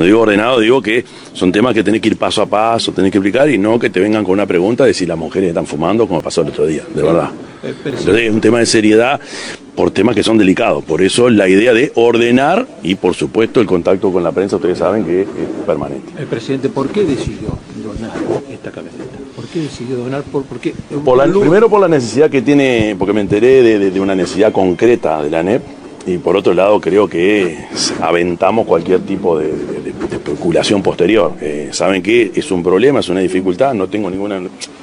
Cuando digo ordenado, digo que son temas que tenés que ir paso a paso, tenés que explicar y no que te vengan con una pregunta de si las mujeres están fumando, como pasó el otro día, de verdad. Entonces es un tema de seriedad por temas que son delicados. Por eso la idea de ordenar y, por supuesto, el contacto con la prensa, ustedes saben que es permanente. El presidente, ¿por qué decidió donar esta camioneta? ¿Por qué decidió donar? Primero por la necesidad que tiene, porque me enteré de una necesidad concreta de la ANEP, y por otro lado creo que aventamos cualquier tipo de especulación posterior. Saben que es un problema, es una dificultad, no tengo ninguna